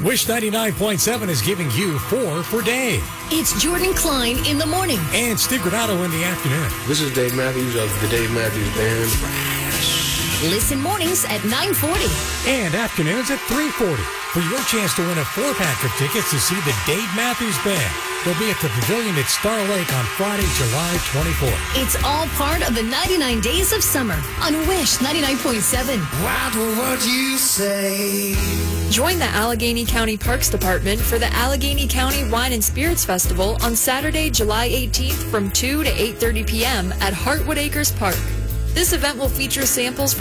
Wish 99.7 is giving you 4 for Dave. It's Jordan Klein in the morning. And Steve Granato in the afternoon. This is Dave Matthews of the Dave Matthews Band. Listen mornings at 9:40. And afternoons at 3:40 for your chance to win a 4-pack of tickets to see the Dave Matthews Band. They'll be at the Pavilion at Star Lake on Friday, July 24th. It's all part of the 99 Days of Summer on Wish 99.7. What would you say? Join the Allegheny County Parks Department for the Allegheny County Wine and Spirits Festival on Saturday, July 18th from 2 to 8:30 p.m. at Heartwood Acres Park. This event will feature samples